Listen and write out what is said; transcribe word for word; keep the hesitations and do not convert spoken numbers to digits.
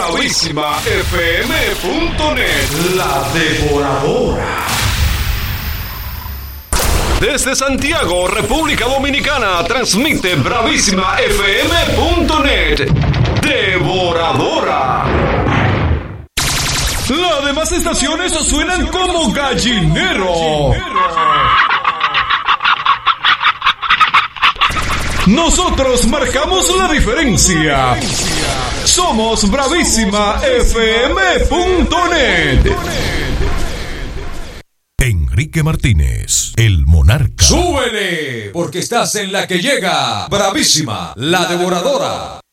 bravísima f m punto net. La Devoradora. Desde Santiago, República Dominicana, transmite bravísima f m punto net. Devoradora. Las demás estaciones suenan como gallinero. Nosotros marcamos la diferencia. Somos bravísima f m punto net. Enrique Martínez, el monarca. ¡Súbele! Porque estás en la que llega. Bravísima, la devoradora.